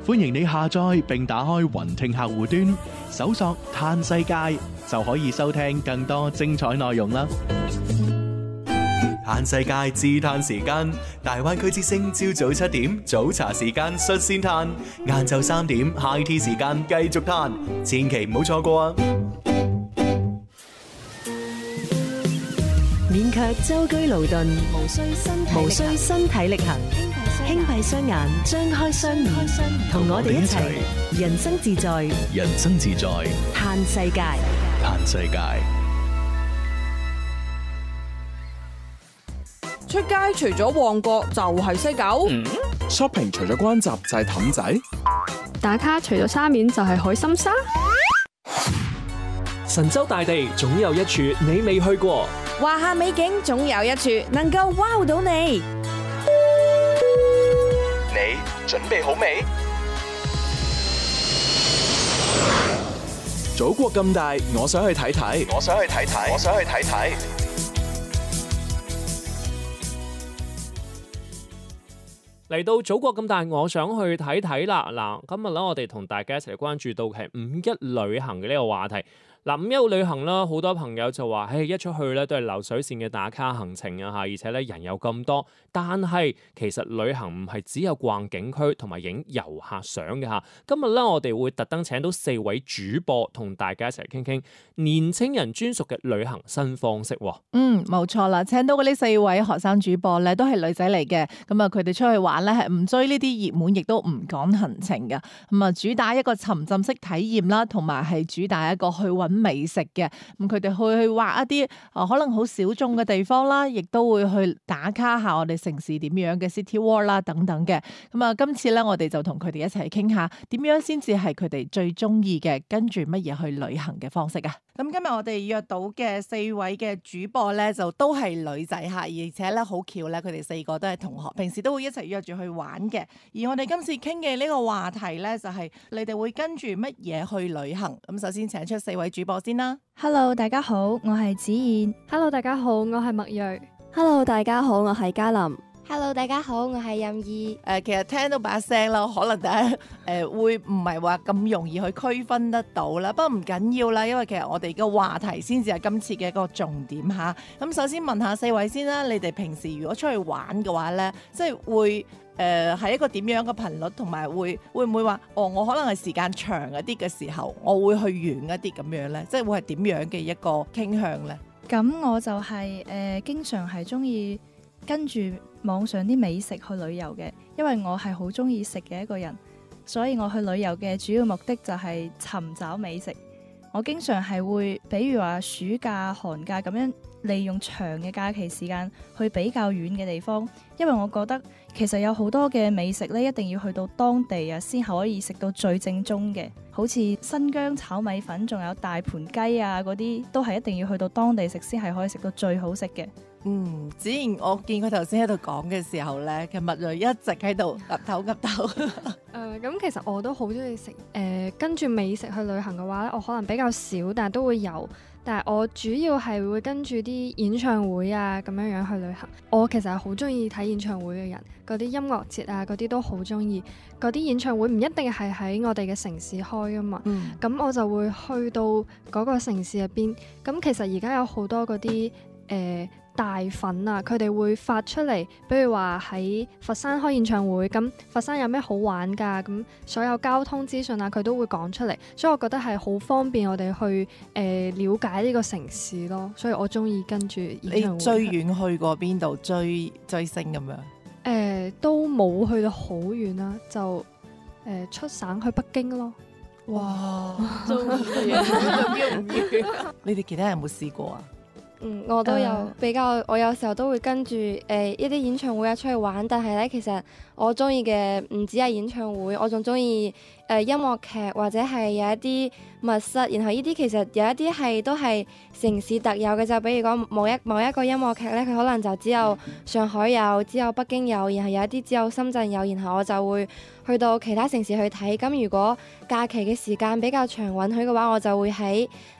歡迎你下載並打開雲聽客戶端，搜索嘆世界就可以收聽更多精彩內容啦。嘆世界自嘆時間，大灣區之聲朝早7點早茶時間率先嘆，晏晝3點 High Tea 時間繼續嘆，千祈唔好錯過啊！ 勉強舟車勞頓，無需身體力行，輕閉雙眼，張開雙耳，同我哋一齊人生自在， 人生自在， 嘆世界， 嘆世界。 出街除咗旺角就係西九 ，shopping 除咗關閘就係氹仔， 打卡除咗沙面就係海心沙。 神州大地總有一處你未去過， 華夏美景總有一處能夠 wow 到你。 你準備好未？祖國咁大，我想去睇睇。 嚟到祖國咁大，我想去睇睇啦。嗱，今日咧我哋同大家一齊關注到係5·1旅行嘅呢個話題。嗱，5·1旅行啦，好多朋友就話，一出去咧都係流水線嘅打卡行程啊嚇，而且咧人有咁多。但係其實旅行唔係只有逛景區同埋影遊客相嘅嚇。今日咧我哋會特登請到4位主播同大家一齊傾傾年青人專屬嘅旅行新方式。 冇錯啦，請到嘅呢4位學生主播咧都係女仔嚟嘅。咁啊，佢哋出去玩咧係唔追呢啲熱門，亦都唔趕行程嘅。咁啊，主打一個沉浸式體驗啦，同埋係主打一個去揾美食嘅。咁佢哋去畫一啲可能好小眾嘅地方啦，亦都會去打卡下我哋城市點樣嘅 City Walk 啦等等嘅。咁啊，今次咧我哋就同佢哋一齊傾下點樣先至係佢哋最中意嘅，跟住乜嘢去旅行嘅方式啊。咁今日我哋約到嘅4位嘅主播咧，就都係女仔嚇，而且咧好巧咧，佢哋4個都係同學，平時都會一齊約住去玩嘅。而我哋今次傾嘅呢個話題咧，就係你哋會跟住乜嘢去旅行？咁首先請出4位主播先啦。 Hello， 大家好，我係子燕。Hello， 大家好，我係麥睿。 Hello， 大家好，我係嘉琳。 Hello， 大家好，我係任意。 其實聽到把聲啦，可能大家會唔係話咁容易去區分得到啦。不過唔緊要啦，因為其實我哋嘅話題先至係今次嘅一個重點嚇。咁首先問下4位先啦，你哋平時如果出去玩嘅話咧，即係會係一個點樣嘅頻率，同埋會唔會話我可能係時間長一啲嘅時候，我會去遠一啲咁樣咧？即係會係點樣嘅一個傾向咧？ 咁我就係經常係中意跟住網上啲美食去旅遊嘅，因為我係好中意食嘅一個人，所以我去旅遊嘅主要目的就係尋找美食。我經常係會，比如話暑假、寒假咁樣，利用長嘅假期時間去比較遠嘅地方，因為我覺得其實有好多嘅美食咧，一定要去到當地啊，先可以食到最正宗嘅。好似新疆炒米粉，仲有大盤雞啊嗰啲，都係一定要去到當地食先係可以食到最好食嘅。 子然我見佢頭先喺度講嘅時候咧，其實麥睿一直喺度岌頭岌頭。 咁其實我都好中意食跟住美食去旅行嘅話咧，我可能比較少，但係都會有。但係我主要係會跟住啲演唱會啊咁樣樣去旅行。我其實係好中意睇演唱會嘅人，嗰啲音樂節啊嗰啲都好中意。嗰啲演唱會唔一定係喺我哋嘅城市開噶嘛，咁我就會去到嗰個城市入邊。咁其實而家有好多嗰啲大粉啊，佢哋會發出嚟，比如話喺佛山開演唱會，咁佛山有咩好玩㗎？咁所有交通資訊啊，佢都會講出嚟，所以我覺得係好方便我哋去了解呢個城市咯。所以我中意跟住演唱會。 你最遠去過邊度追星咁樣？ 都冇去到好遠啦，就出省去北京咯。 哇，中意咁容易。你哋其他人有冇試過啊？ 我都有比較，我有時候都會跟住一啲演唱會啊出去玩，但係咧其實我中意嘅唔止係演唱會，我仲中意音樂劇或者係有一啲密室，然後呢啲其實有一啲係都係城市特有嘅，就比如講某一個音樂劇咧，佢可能就只有上海有，只有北京有，然後有一啲只有深圳有，然後我就會去到其他城市去睇。咁如果假期嘅時間比較長允許嘅話，我就會喺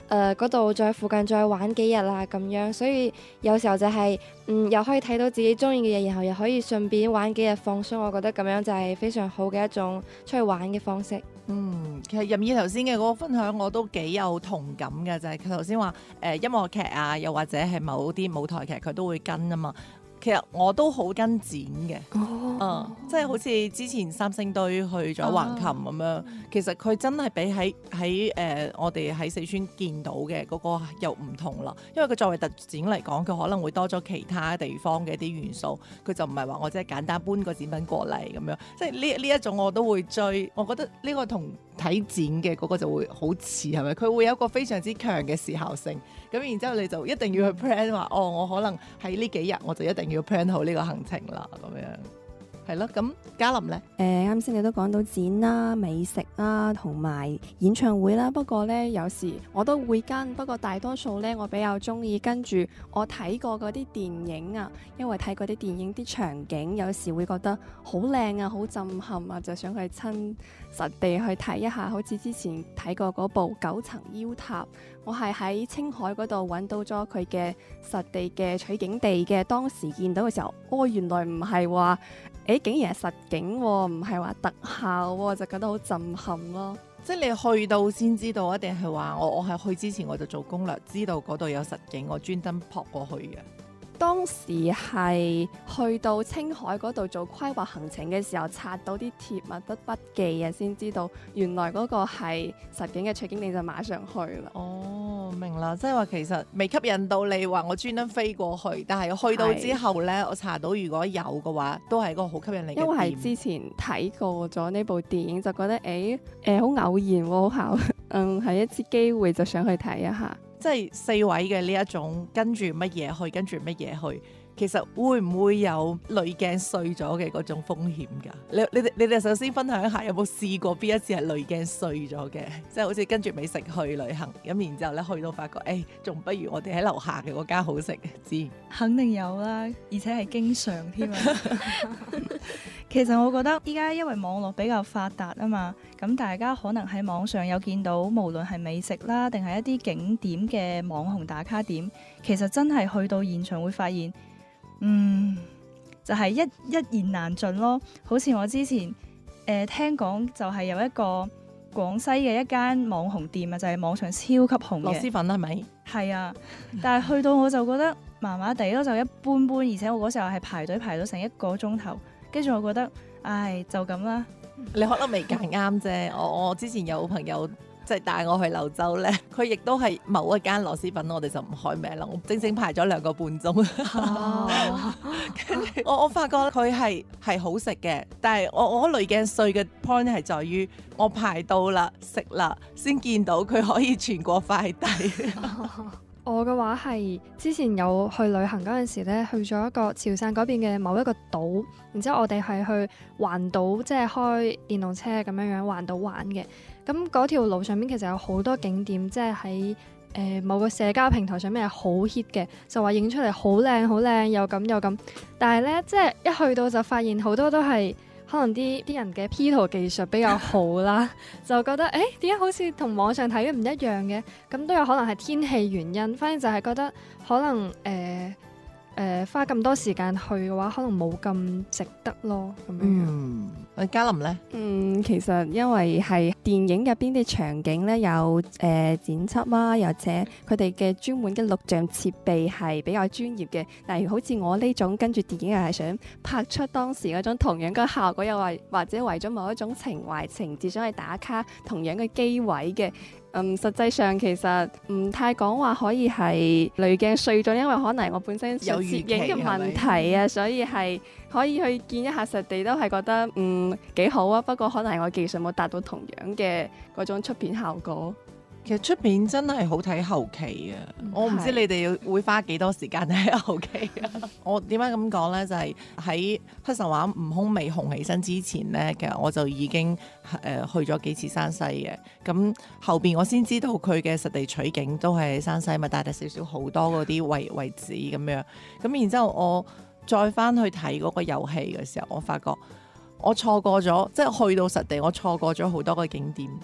嗰度再附近再玩幾日啦咁樣，所以有時候就係又可以睇到自己中意嘅嘢，然後又可以順便玩幾日放鬆，我覺得咁樣就係非常好嘅一種出去玩嘅方式。 其實任意頭先嘅嗰個分享我都幾有同感嘅，就係佢頭先話音樂劇啊，又或者係某啲舞台劇佢都會跟啊嘛。其實我都好跟展嘅，即係好似之前三星堆去咗橫琴咁樣，其實佢真係比喺我哋喺四川見到嘅嗰個又唔同啦。因為佢作為特展嚟講，佢可能會多咗其他地方嘅一啲元素，佢就唔係話我即係簡單搬個展品過嚟咁樣。即係呢一種我都會追，我覺得呢個同睇展嘅嗰個就會好似係咪？佢會有一個非常之強嘅時效性。咁然之後你就一定要去 plan 話，我可能喺呢幾日我就一定要 plan 好呢個行程啦，咁樣係咯。咁嘉琳呢？ 啱先你都講到展啦、美食啦，同埋演唱會啦。不過呢，有時我都會跟，不過大多數呢，我比較中意跟住我睇過嗰啲電影啊，因為睇嗰啲電影啲場景，有時會覺得好靚啊、好震撼啊，就想去親實地去睇一下。好似之前睇過嗰部《九層妖塔》。我係喺青海嗰度揾到咗佢嘅實地嘅取景地嘅，當時見到嘅時候，原來唔係話，竟然係實景喎，唔係話特效喎，就覺得好震撼咯。 即係你去到先知道，一定係話我係去之前我就做攻略，知道嗰度有實景，我專登撲過去嘅。 當時係去到青海嗰度做規劃行程嘅時候，刷到啲貼物得筆記啊，先知道原來嗰個係實景嘅取景地，就馬上去啦。 明啦，即係話其實未吸引到你話我專登飛過去，但係去到之後呢，我查到如果有嘅話，都係一個好吸引你嘅點。 因為係之前睇過咗呢部電影，就覺得好偶然喎，好巧，係一次機會就想去睇一下。 即係四位嘅呢一種跟住乜嘢去，跟住乜嘢去，其實會唔會有濾鏡碎咗嘅嗰種風險㗎？你哋首先分享一下，有冇試過邊一次係濾鏡碎咗嘅？即係好似跟住美食去旅行，咁然之後咧去到發覺，仲不如我哋喺樓下嘅嗰間好食嘅，知肯定有啦，而且係經常添啊！其實我覺得依家因為網絡比較發達啊嘛，咁大家可能喺網上有見到，無論係美食啦，定係一啲景點嘅網紅打卡點，其實真係去到現場會發現，就係一言難盡咯。好似我之前聽講就係有一個廣西嘅一間網紅店啊，就係網上超級紅嘅螺螄粉係咪？ 係啊，但係去到我就覺得麻麻地咯，就一般般，而且我嗰時候係排隊排到成1個鐘頭，跟住我覺得，就咁啦。 你可能未揀啱啫。我之前有朋友即係帶我去柳州咧，佢亦都係某一間螺螄粉，我哋就唔開名啦。我整整排咗2個半鐘，跟住我發覺佢係好食嘅，但係我濾鏡碎嘅 point 係在於我排到啦食啦，先見到佢可以傳過快遞。 我嘅話係之前有去旅行嗰陣時咧，去咗一個潮汕嗰邊嘅某一個島，然之後我哋係去環島，即係開電動車咁樣環島玩嘅。咁嗰條路上面其實有好多景點，即係喺某個社交平台上面係好 hit 嘅，就話影出嚟好靚好靚，又咁又咁。但係咧，即係一去到就發現好多都係可能啲人嘅 P 圖技術比較好啦，就覺得點解好似同網上睇嘅唔一樣嘅？咁都有可能係天氣原因，反正就係覺得可能花咁多時間去嘅話，可能冇咁值得咯，咁樣。 嘉琳呢？ 其實因為係電影入邊啲場景咧有剪輯啦，又或者佢哋嘅專門嘅錄像設備係比較專業嘅。例如好似我呢種跟住電影又係想拍出當時嗰種同樣嘅效果，又或者為咗某一種情懷情節想去打卡同樣嘅機位嘅。實際上其實唔太講話可以係濾鏡碎咗，因為可能我本身攝影嘅問題啊，所以係可以去見一下實地都係覺得幾好啊。不過可能係我技術冇達到同樣嘅嗰種出片效果。 其實出片真係好睇後期啊！我唔知你哋會花幾多時間喺後期啊！我點解咁講呢？就係喺黑神話悟空未紅起身之前呢，其實我就已經去咗幾次山西嘅。咁後邊我先知道佢嘅實地取景都係山西，咪大大小小好多嗰啲位置咁樣。咁然之後我再翻去睇嗰個遊戲嘅時候，我發覺我錯過咗，即係去到實地，我錯過咗好多個景點。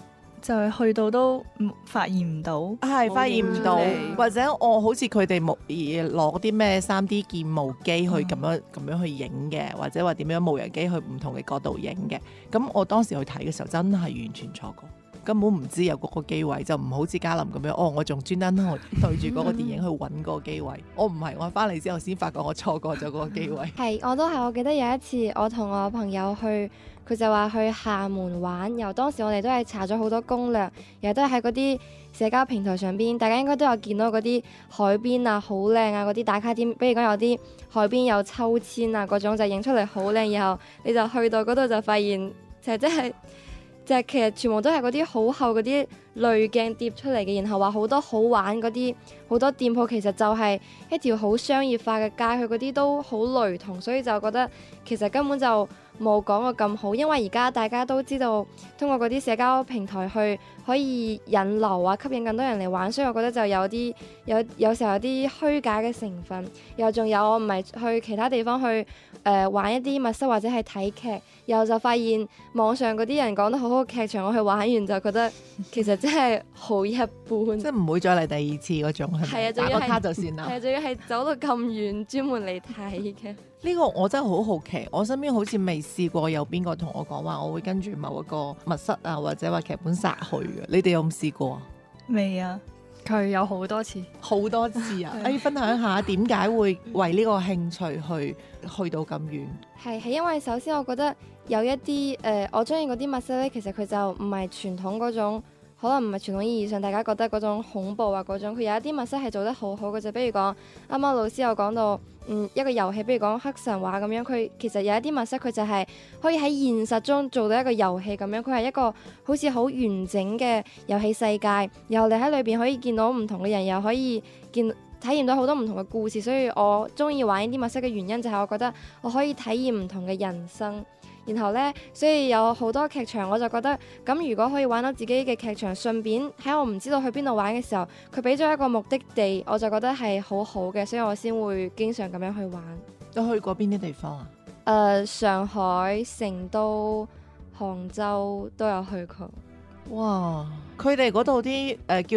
就係去到都發現唔到， 係發現唔到，或者我好似佢哋冇攞啲咩 3D 建模機去咁樣去影嘅，或者話點樣無人機去唔同嘅角度影嘅。咁我當時去睇嘅時候，真係完全錯過。根本唔知有嗰個機位，就唔好似嘉琳咁樣。我仲專登對住嗰個電影去揾嗰個機位。我唔係，我翻嚟之後先發覺我錯過咗嗰個機位。 係，我都係。我記得有一次我同我朋友去，佢就話去廈門玩。由當時我哋都係查咗好多攻略，又都係喺嗰啲社交平台上邊，大家應該都有見到嗰啲海邊啊，好靚啊，嗰啲打卡點，比如講有啲海邊有秋千啊嗰種，就影出嚟好靚。然後你就去到嗰度就發現，就真係。就係其實全部都係嗰啲好厚嗰啲濾鏡疊出嚟嘅，然後話好多好玩嗰啲好多店鋪，其實就係一條好商業化嘅街，佢嗰啲都好雷同，所以就覺得其實根本就冇講過咁好，因為而家大家都知道通過嗰啲社交平台去可以引流啊，吸引更多人嚟玩，所以我覺得就有時候有啲虛假嘅成分，又仲有我唔係去其他地方去玩一啲密室或者係睇劇。然後就發現網上嗰啲人講得好好嘅劇場，我去玩完就覺得其實真係好一般， 即係唔會再嚟第二次嗰種係咪？ 係啊， 打個卡就算啦。 係啊，仲要係走到咁遠專門嚟睇嘅。 呢個我真係好好奇，我身邊好似未試過有邊個同我講話，我會跟住某一個密室啊，或者話劇本殺去嘅。你哋有冇試過啊？ 未啊。 佢有好多次， 好多次啊！可以分享一下點解會為呢個興趣去到咁遠？ 係因為首先我覺得有一啲我中意嗰啲密室咧，其實佢就唔係傳統嗰種，可能唔係傳統意義上大家覺得嗰種恐怖啊嗰種。佢有一啲密室係做得好好嘅，就比如講啱啱老師有講到一個遊戲，比如講黑神話咁樣，佢其實有一啲密室佢就係可以喺現實中做到一個遊戲咁樣，佢係一個好似好完整嘅遊戲世界，然後你喺裏邊可以見到唔同嘅人，又可以體驗到好多唔同嘅故事，所以我中意玩呢啲密室嘅原因就係我覺得我可以體驗唔同嘅人生。然後呢，所以有好多劇場，我就覺得咁如果可以玩到自己嘅劇場，順便喺我唔知道去邊度玩嘅時候，佢俾咗一個目的地，我就覺得係好好嘅，所以我先會經常咁樣去玩。 都去過邊啲地方啊？ 上海、成都、杭州都有去過。 哇！佢哋嗰度啲叫